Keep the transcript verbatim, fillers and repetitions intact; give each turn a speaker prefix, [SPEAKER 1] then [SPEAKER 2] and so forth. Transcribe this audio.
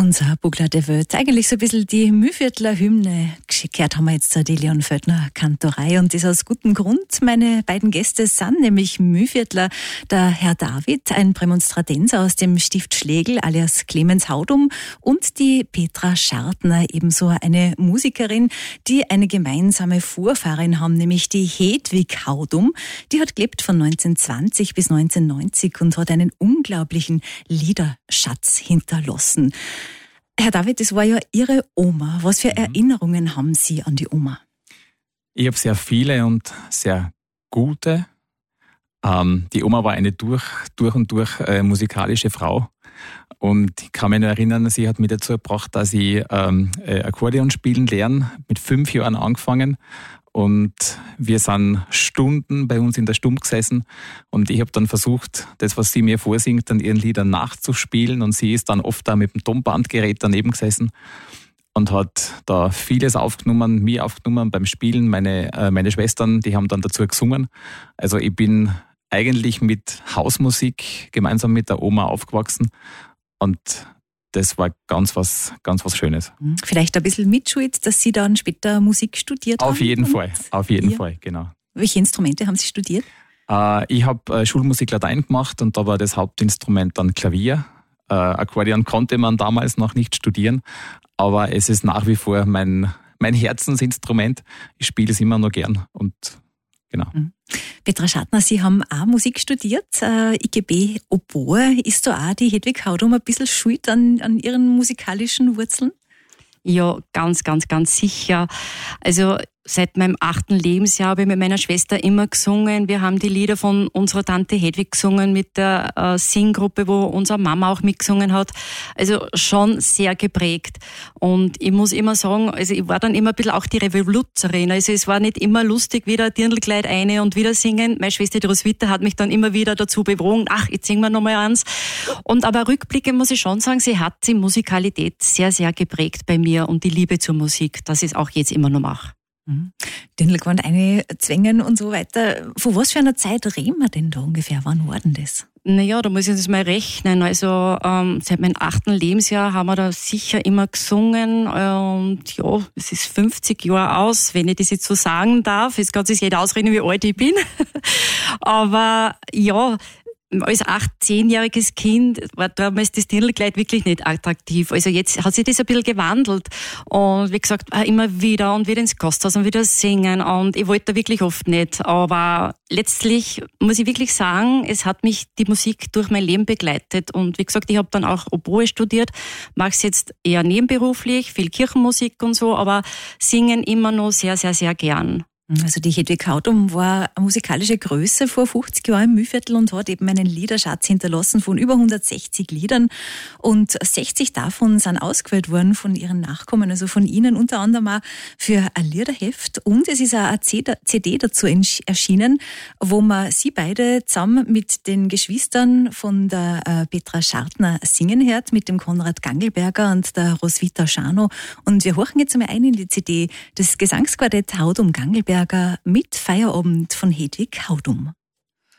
[SPEAKER 1] Unser Bugler der Welt. Eigentlich so ein bisschen die Mühlviertler Hymne. Gehört haben wir jetzt die Leon Feldner Kantorei und das aus gutem Grund. Meine beiden Gäste sind nämlich Mühlviertler. Der Herr David, ein Prämonstratenser aus dem Stift Schlegel alias Clemens Haudum, und die Petra Schartner, ebenso eine Musikerin, die eine gemeinsame Vorfahrin haben, nämlich die Hedwig Haudum. Die hat gelebt von neunzehnhundertzwanzig bis neunzehnhundertneunzig und hat einen unglaublichen Liederschatz hinterlassen. Herr David, das war ja Ihre Oma. Was für Erinnerungen haben Sie an die Oma?
[SPEAKER 2] Ich habe sehr viele und sehr gute. Ähm, die Oma war eine durch, durch und durch äh, musikalische Frau. Und ich kann mich noch erinnern, sie hat mich dazu gebracht, dass ich ähm, Akkordeon spielen lerne. Mit fünf Jahren angefangen. Und wir sind Stunden bei uns in der Stube gesessen und ich habe dann versucht, das, was sie mir vorsingt, dann ihren Liedern nachzuspielen, und sie ist dann oft da mit dem Tonbandgerät daneben gesessen und hat da vieles aufgenommen, mir aufgenommen beim Spielen. Meine, äh, meine Schwestern, die haben dann dazu gesungen. Also ich bin eigentlich mit Hausmusik gemeinsam mit der Oma aufgewachsen, und das war ganz was, ganz was Schönes.
[SPEAKER 1] Vielleicht ein bisschen mitschuld, dass Sie dann später Musik studiert haben?
[SPEAKER 2] Auf jeden Fall, auf jeden
[SPEAKER 1] ja.
[SPEAKER 2] Fall, genau.
[SPEAKER 1] Welche Instrumente haben Sie studiert?
[SPEAKER 2] Äh, ich habe äh, Schulmusik Latein gemacht und da war das Hauptinstrument dann Klavier. Äh, Akkordeon konnte man damals noch nicht studieren, aber es ist nach wie vor mein, mein Herzensinstrument. Ich spiele es immer noch gern und genau.
[SPEAKER 1] Mhm. Petra Schartner, Sie haben auch Musik studiert, äh, I G B Oboe. Ist da auch die Hedwig Haudum ein bisschen schuld an, an Ihren musikalischen Wurzeln?
[SPEAKER 3] Ja, ganz, ganz, ganz sicher. Also seit meinem achten Lebensjahr habe ich mit meiner Schwester immer gesungen. Wir haben die Lieder von unserer Tante Hedwig gesungen mit der äh, Singgruppe, wo unsere Mama auch mitgesungen hat. Also schon sehr geprägt. Und ich muss immer sagen, also ich war dann immer ein bisschen auch die Revoluzerin. Also es war nicht immer lustig, wieder Dirndlkleid eine und wieder singen. Meine Schwester die Roswitha hat mich dann immer wieder dazu bewogen, ach, jetzt singen wir nochmal eins. Und aber Rückblicke muss ich schon sagen, sie hat die Musikalität sehr, sehr geprägt bei mir und die Liebe zur Musik, dass ich es auch jetzt immer noch mache.
[SPEAKER 1] Mhm. Dirndlgewand einzwängen und so weiter. Von was für einer Zeit reden wir denn da ungefähr? Wann war denn das?
[SPEAKER 3] Naja, da muss ich das mal rechnen. Also ähm, seit meinem achten Lebensjahr haben wir da sicher immer gesungen. Und ja, es ist fünfzig Jahre aus, wenn ich das jetzt so sagen darf. Jetzt kann sich jeder ausreden, wie alt ich bin. Aber ja, als acht-, zehnjähriges Kind war damals das Dirndlkleid wirklich nicht attraktiv. Also jetzt hat sich das ein bisschen gewandelt. Und wie gesagt, immer wieder und wieder ins Gasthaus und wieder singen. Und ich wollte da wirklich oft nicht. Aber letztlich muss ich wirklich sagen, es hat mich die Musik durch mein Leben begleitet. Und wie gesagt, ich habe dann auch Oboe studiert, mache es jetzt eher nebenberuflich, viel Kirchenmusik und so, aber singen immer noch sehr, sehr, sehr gern.
[SPEAKER 1] Also die Hedwig Haudum war eine musikalische Größe vor fünfzig Jahren im Mühlviertel und hat eben einen Liederschatz hinterlassen von über hundertsechzig Liedern, und sechzig davon sind ausgewählt worden von ihren Nachkommen, also von Ihnen, unter anderem auch für ein Liederheft, und es ist auch eine C D dazu erschienen, wo man Sie beide zusammen mit den Geschwistern von der Petra Schartner singen hört, mit dem Konrad Gangelberger und der Roswitha Schano, und wir horchen jetzt einmal ein in die C D, das Gesangsquartett Haudum Gangelberger mit Feierabend von Hedwig Haudum.